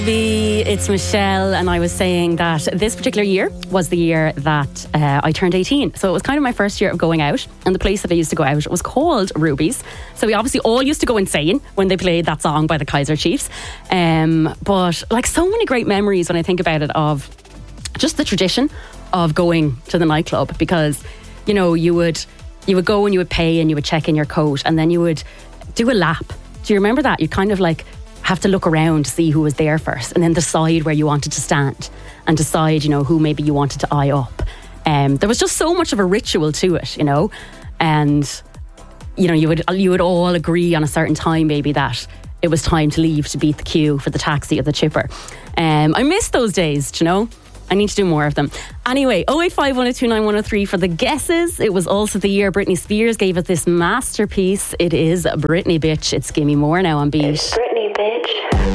It's Michelle, and I was saying that this particular year was the year that I turned 18. So it was kind of my first year of going out, and the place that I used to go out was called Ruby's. So we obviously all used to go insane when they played that song by the Kaiser Chiefs. But like, so many great memories when I think about it, of just the tradition of going to the nightclub, because you know, you would go and you would pay and you would check in your coat, and then you would do a lap. Do you remember that? You'd kind of like have to look around to see who was there first, and then decide where you wanted to stand, and decide, you know, who maybe you wanted to eye up. There was just so much of a ritual to it, you know, and you know, you would all agree on a certain time, maybe, that it was time to leave to beat the queue for the taxi or the chipper. I miss those days, do you know? I need to do more of them. Anyway, 085 1029 103 for the guesses. It was also the year Britney Spears gave us this masterpiece. It is Britney Bitch. It's Gimme More now on Beat.